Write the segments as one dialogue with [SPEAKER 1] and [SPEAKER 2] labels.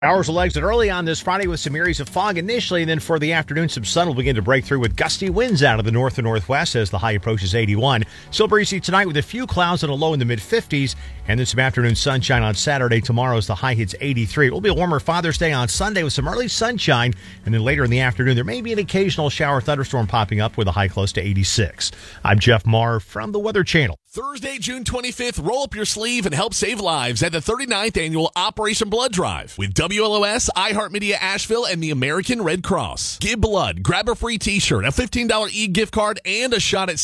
[SPEAKER 1] Hours will exit early on this Friday with some areas of fog initially, and then for the afternoon, some sun will begin to break through with gusty winds out of the north and northwest as the high approaches 81. Still breezy tonight with a few clouds and a low in the mid-50s, and then some afternoon sunshine on Saturday. Tomorrow as the high hits 83. It will be a warmer Father's Day on Sunday with some early sunshine, and then later in the afternoon, there may be an occasional shower thunderstorm popping up with a high close to 86. I'm Jeff Marr from the Weather Channel.
[SPEAKER 2] Thursday, June 25th, roll up your sleeve and help save lives at the 39th Annual Operation Blood Drive with WLOS, iHeartMedia Asheville, and the American Red Cross. Give blood, grab a free t-shirt, a $15 e-gift card, and a shot at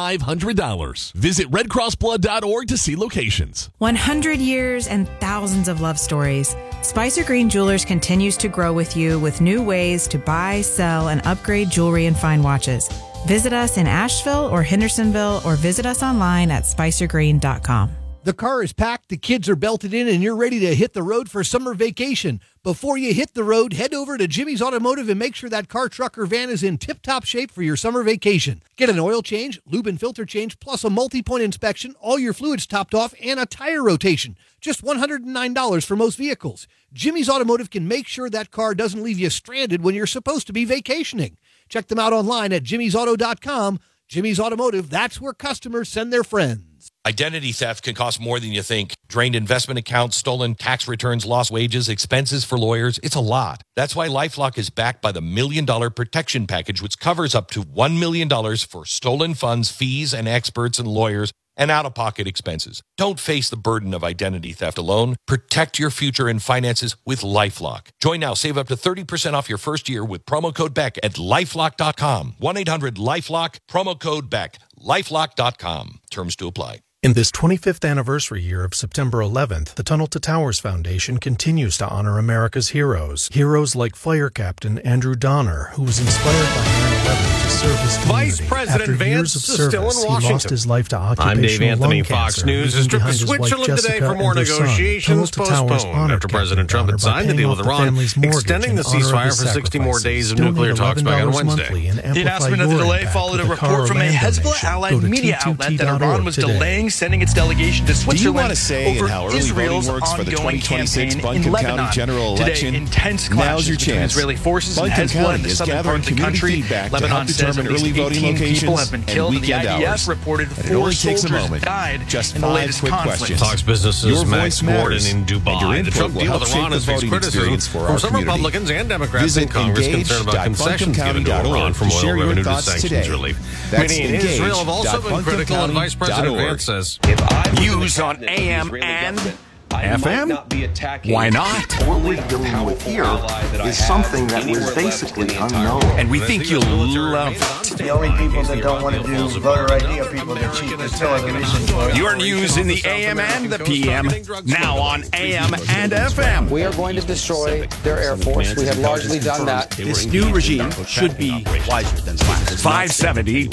[SPEAKER 2] $7,500. Visit redcrossblood.org to see locations.
[SPEAKER 3] 100 years and thousands of love stories. Spicer Green Jewelers continues to grow with you with new ways to buy, sell, and upgrade jewelry and fine watches. Visit us in Asheville or Hendersonville or visit us online at spicergreen.com.
[SPEAKER 4] The car is packed, the kids are belted in, and you're ready to hit the road for summer vacation. Before you hit the road, head over to Jimmy's Automotive and make sure that car, truck, or van is in tip-top shape for your summer vacation. Get an oil change, lube and filter change, plus a multi-point inspection, all your fluids topped off, and a tire rotation. Just $109 for most vehicles. Jimmy's Automotive can make sure that car doesn't leave you stranded when you're supposed to be vacationing. Check them out online at jimmysauto.com. Jimmy's Automotive, that's where customers send their friends.
[SPEAKER 5] Identity theft can cost more than you think. Drained investment accounts, stolen tax returns, lost wages, expenses for lawyers. It's a lot. That's why LifeLock is backed by the $1 Million Protection Package, which covers up to $1 million for stolen funds, fees, and experts and lawyers, and out-of-pocket expenses. Don't face the burden of identity theft alone. Protect your future and finances with LifeLock. Join now. Save up to 30% off your first year with promo code BECK at LifeLock.com. 1-800-LifeLock, promo code BECK. LifeLock.com. Terms to apply.
[SPEAKER 6] In this 25th anniversary year of September 11th, the Tunnel to Towers Foundation continues to honor America's heroes. Heroes like Fire Captain Andrew Donner, who was inspired by 9/11 to serve his community.
[SPEAKER 7] Vice President
[SPEAKER 6] After
[SPEAKER 7] Vance
[SPEAKER 6] years of
[SPEAKER 7] is still
[SPEAKER 6] service,
[SPEAKER 7] in Washington.
[SPEAKER 6] he lost his life to occupational
[SPEAKER 7] I'm Dave Anthony.
[SPEAKER 6] lung
[SPEAKER 7] Fox
[SPEAKER 6] cancer,
[SPEAKER 7] News has tripped to
[SPEAKER 6] leaving behind his wife
[SPEAKER 7] Switzerland today
[SPEAKER 6] Jessica
[SPEAKER 7] for more
[SPEAKER 6] and their son.
[SPEAKER 7] negotiations
[SPEAKER 6] Tunnel to Towers
[SPEAKER 7] postponed
[SPEAKER 6] honored
[SPEAKER 7] after President
[SPEAKER 6] Captain
[SPEAKER 7] Trump had
[SPEAKER 6] Donner by
[SPEAKER 7] signed the
[SPEAKER 6] paying
[SPEAKER 7] deal
[SPEAKER 6] off
[SPEAKER 7] with
[SPEAKER 6] the
[SPEAKER 7] Iran,
[SPEAKER 6] family's mortgage
[SPEAKER 7] extending
[SPEAKER 6] in
[SPEAKER 7] the
[SPEAKER 6] honor of
[SPEAKER 7] ceasefire
[SPEAKER 6] his
[SPEAKER 7] for 60 more days of
[SPEAKER 6] sacrifices.
[SPEAKER 7] nuclear
[SPEAKER 6] Donate
[SPEAKER 7] talks back on
[SPEAKER 6] $11
[SPEAKER 7] Wednesday.
[SPEAKER 6] monthly and
[SPEAKER 8] The
[SPEAKER 6] amplify
[SPEAKER 8] announcement of the
[SPEAKER 6] your
[SPEAKER 8] delay
[SPEAKER 6] impact
[SPEAKER 8] followed a
[SPEAKER 6] with
[SPEAKER 8] report from a
[SPEAKER 6] Land
[SPEAKER 8] Hezbollah
[SPEAKER 6] donation.
[SPEAKER 8] allied
[SPEAKER 6] Go to
[SPEAKER 8] media outlet that Iran
[SPEAKER 6] TTT.org
[SPEAKER 8] was
[SPEAKER 6] today.
[SPEAKER 8] delaying sending its delegation to
[SPEAKER 9] Do you want
[SPEAKER 8] Switzerland
[SPEAKER 9] to say
[SPEAKER 8] over
[SPEAKER 9] how early
[SPEAKER 8] Israel's
[SPEAKER 9] voting works for the
[SPEAKER 8] ongoing
[SPEAKER 9] 2026
[SPEAKER 8] campaign in
[SPEAKER 9] Buncombe County
[SPEAKER 8] Lebanon.
[SPEAKER 9] general election?
[SPEAKER 8] Today, intense
[SPEAKER 9] Now's
[SPEAKER 8] clashes
[SPEAKER 9] your
[SPEAKER 8] between
[SPEAKER 9] chance.
[SPEAKER 8] Israeli forces and
[SPEAKER 9] Buncombe
[SPEAKER 8] Hezbollah in
[SPEAKER 9] County
[SPEAKER 8] the
[SPEAKER 9] is
[SPEAKER 8] southern part of the
[SPEAKER 9] gathering
[SPEAKER 8] country.
[SPEAKER 9] community feedback to
[SPEAKER 8] Lebanon
[SPEAKER 9] help
[SPEAKER 8] says at
[SPEAKER 9] determine
[SPEAKER 8] least
[SPEAKER 9] early voting
[SPEAKER 8] 18 people
[SPEAKER 9] locations
[SPEAKER 8] have been
[SPEAKER 9] and
[SPEAKER 8] killed, and the
[SPEAKER 9] weekend
[SPEAKER 8] IDF
[SPEAKER 9] hours.
[SPEAKER 8] reported
[SPEAKER 9] It
[SPEAKER 8] 4
[SPEAKER 9] only takes a
[SPEAKER 8] soldiers
[SPEAKER 9] moment.
[SPEAKER 8] died
[SPEAKER 9] Just
[SPEAKER 8] in the
[SPEAKER 9] 5
[SPEAKER 8] latest
[SPEAKER 9] quick
[SPEAKER 8] conflict.
[SPEAKER 9] questions.
[SPEAKER 7] Fox Business's
[SPEAKER 9] Your
[SPEAKER 7] Max
[SPEAKER 9] voice
[SPEAKER 7] Gordon
[SPEAKER 9] matters,
[SPEAKER 7] in
[SPEAKER 9] and your
[SPEAKER 7] Dubai. The
[SPEAKER 9] input
[SPEAKER 7] Trump
[SPEAKER 9] will
[SPEAKER 7] deal
[SPEAKER 9] help
[SPEAKER 7] with
[SPEAKER 9] shape
[SPEAKER 7] Iran
[SPEAKER 9] the
[SPEAKER 7] has faced
[SPEAKER 9] voting
[SPEAKER 7] criticism
[SPEAKER 9] experience for
[SPEAKER 7] from
[SPEAKER 9] our
[SPEAKER 7] some
[SPEAKER 9] community.
[SPEAKER 7] Republicans and Democrats
[SPEAKER 9] Visit
[SPEAKER 7] in Congress concerned about concessions given to Iran from oil
[SPEAKER 9] share your
[SPEAKER 7] revenue to
[SPEAKER 9] thoughts
[SPEAKER 7] sanctions
[SPEAKER 9] today.
[SPEAKER 7] relief.
[SPEAKER 9] That's
[SPEAKER 7] Many in Israel have also been critical, and Vice President Vance says,
[SPEAKER 10] Views on AM and FM? Why not?
[SPEAKER 11] What we're dealing with here is something that was basically unknown.
[SPEAKER 10] And we think you'll love it.
[SPEAKER 12] The only people that don't want to do voter ID are people that cheat the television.
[SPEAKER 10] Your news in the AM and the PM, now on AM and FM.
[SPEAKER 13] We are going to destroy their Air Force. We have largely done that.
[SPEAKER 14] This new regime should be wiser than last.
[SPEAKER 10] 570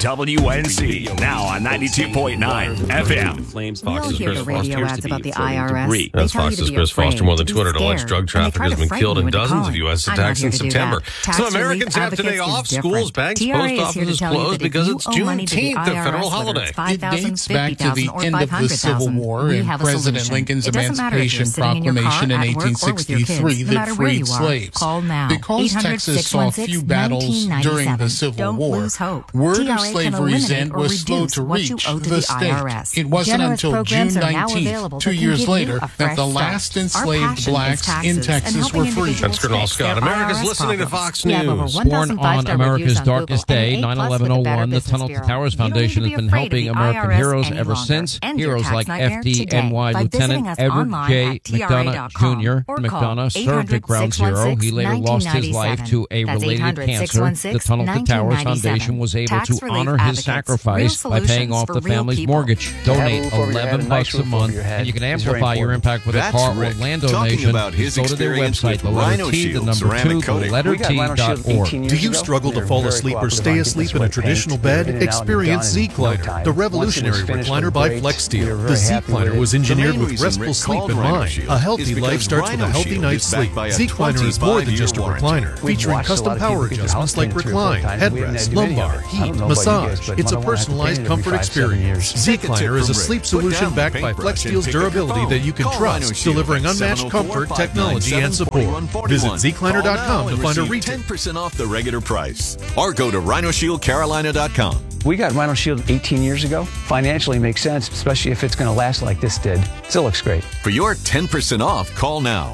[SPEAKER 10] WWNC, now on 92.9 FM.
[SPEAKER 3] We all hear the radio ads about the IRS.
[SPEAKER 7] That's Fox's Chris Foster. More than 200 alleged drug traffickers have been killed in dozens of U.S. attacks in September. Some Americans have today off. Schools, banks, post offices closed because it's Juneteenth, a federal holiday.
[SPEAKER 15] It dates back to the end of the Civil War and President Lincoln's Emancipation Proclamation in 1863 that freed slaves. Because Texas saw few battles during the Civil War, word of slavery's end was slow to reach the state. It wasn't until June 19th, 2 years later, that the last enslaved blacks in Texas were freed.
[SPEAKER 7] That's Colonel Scott. America's listening to Fox News.
[SPEAKER 16] Born on America's darkest day, 9/11/01, the Tunnel to Towers Foundation has been helping American heroes ever since. Heroes like FDNY Lieutenant Edward J. McDonough Jr. McDonough served at Ground Zero. He later lost his life to a related cancer. The Tunnel to Towers Foundation was able to honor his sacrifice by paying off the family's mortgage. Donate $11 a month, and you can amplify your impact with a car or land donation. Go to their website, the letter T, the number 2, the letter T.org.
[SPEAKER 6] Do you struggle to fall asleep or stay asleep in a traditional bed? Experience Z-Cliner, the revolutionary recliner by FlexSteel. The Z-Cliner was engineered with restful sleep in mind. A healthy life starts with a healthy night's sleep. Z-Cliner is more than just a recliner, featuring custom power adjustments like recline, headrest, lumbar, heat, massage. It's a personalized comfort experience. Z-Cliner is a sleep solution backed by FlexSteel's durability that you can trust, delivering unmatched comfort, technology, and support. Visit Zecliner.com to find a retail.
[SPEAKER 9] 10% off the regular price. Or go to RhinoShieldCarolina.com.
[SPEAKER 17] We got Rhino Shield 18 years ago. Financially makes sense, especially if it's going to last like this did. Still looks great.
[SPEAKER 9] For your 10% off, call now.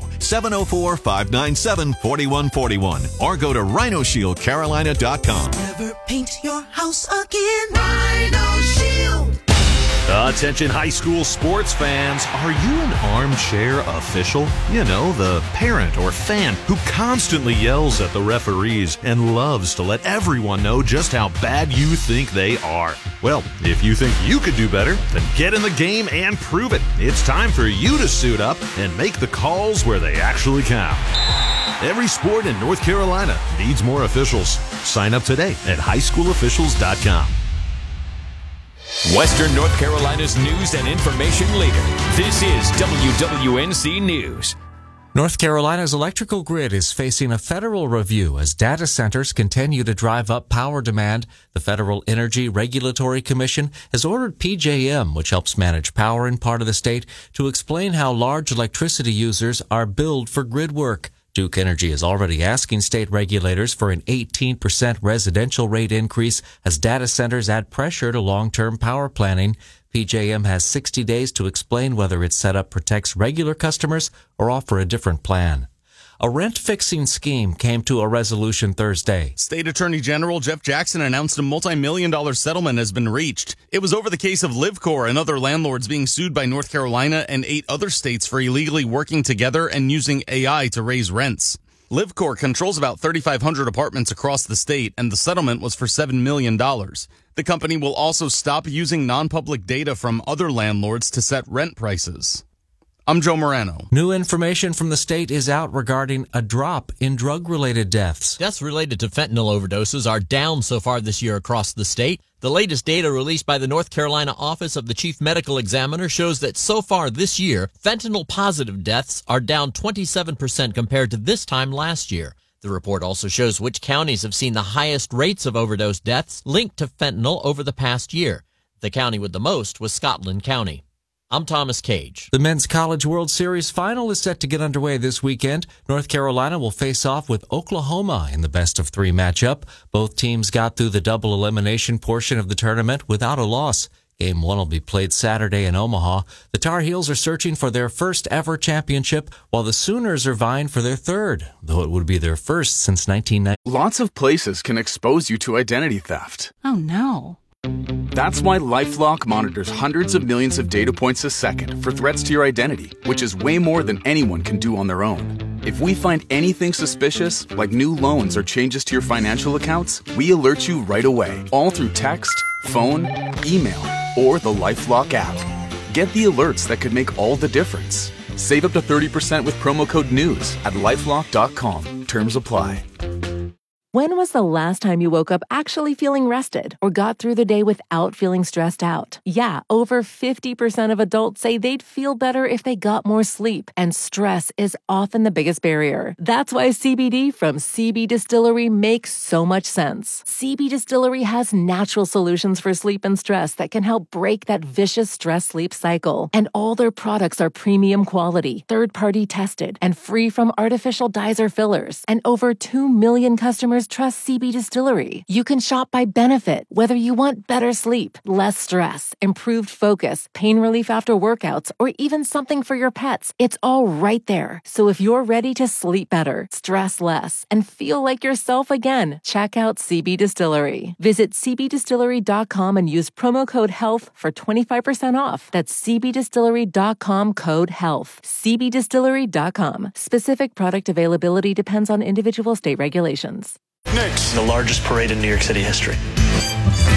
[SPEAKER 9] 704-597-4141. Or go to RhinoShieldCarolina.com.
[SPEAKER 18] Never paint your house again. Rhino Shield.
[SPEAKER 19] Attention high school sports fans, are you an armchair official? You know, the parent or fan who constantly yells at the referees and loves to let everyone know just how bad you think they are. Well, if you think you could do better, then get in the game and prove it. It's time for you to suit up and make the calls where they actually count. Every sport in North Carolina needs more officials. Sign up today at highschoolofficials.com.
[SPEAKER 20] Western North Carolina's news and information leader. This is WWNC News.
[SPEAKER 21] North Carolina's electrical grid is facing a federal review as data centers continue to drive up power demand. The Federal Energy Regulatory Commission has ordered PJM, which helps manage power in part of the state, to explain how large electricity users are billed for grid work. Duke Energy is already asking state regulators for an 18% residential rate increase as data centers add pressure to long-term power planning. PJM has 60 days to explain whether its setup protects regular customers or offer a different plan. A rent-fixing scheme came to a resolution Thursday.
[SPEAKER 22] State Attorney General Jeff Jackson announced a multi-million-dollar settlement has been reached. It was over the case of LivCor and other landlords being sued by North Carolina and 8 other states for illegally working together and using AI to raise rents. LivCor controls about 3,500 apartments across the state, and the settlement was for $7 million. The company will also stop using non-public data from other landlords to set rent prices. I'm Joe Morano.
[SPEAKER 21] New information from the state is out regarding a drop in drug-related deaths.
[SPEAKER 23] Deaths related to fentanyl overdoses are down so far this year across the state. The latest data released by the North Carolina Office of the Chief Medical Examiner shows that so far this year, fentanyl-positive deaths are down 27% compared to this time last year. The report also shows which counties have seen the highest rates of overdose deaths linked to fentanyl over the past year. The county with the most was Scotland County. I'm Thomas Cage.
[SPEAKER 21] The Men's College World Series final is set to get underway this weekend. North Carolina will face off with Oklahoma in the best-of-3 matchup. Both teams got through the double elimination portion of the tournament without a loss. Game 1 will be played Saturday in Omaha. The Tar Heels are searching for their first-ever championship, while the Sooners are vying for their third, though it would be their first since 1990.
[SPEAKER 24] Lots of places can expose you to identity theft.
[SPEAKER 25] Oh, no.
[SPEAKER 24] That's why LifeLock monitors hundreds of millions of data points a second for threats to your identity, which is way more than anyone can do on their own. If we find anything suspicious, like new loans or changes to your financial accounts, we alert you right away, all through text, phone, email, or the LifeLock app. Get the alerts that could make all the difference. Save up to 30% with promo code NEWS at LifeLock.com. Terms apply.
[SPEAKER 26] When was the last time you woke up actually feeling rested or got through the day without feeling stressed out? Yeah, over 50% of adults say they'd feel better if they got more sleep, and stress is often the biggest barrier. That's why CBD from CB Distillery makes so much sense. CB Distillery has natural solutions for sleep and stress that can help break that vicious stress-sleep cycle. And all their products are premium quality, third-party tested, and free from artificial dyes or fillers. And over 2 million customers trust CB Distillery. You can shop by benefit, whether you want better sleep, less stress, improved focus, pain relief after workouts, or even something for your pets. It's all right there. So if you're ready to sleep better, stress less, and feel like yourself again, check out CB Distillery. Visit cbdistillery.com and use promo code HEALTH for 25% off. That's cbdistillery.com code HEALTH. cbdistillery.com. Specific product availability depends on individual state regulations.
[SPEAKER 8] Next, the largest parade in New York City history.